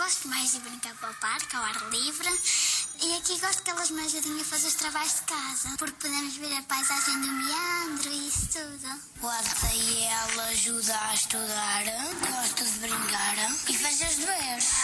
gosto mais de brincar para o parque, ao ar livre. E aqui gosto que elas me ajudem a fazer os trabalhos de casa, porque podemos ver a paisagem do meandro e isso tudo. O ACL ajuda a estudar, gosto de brincar e fazer os deveres.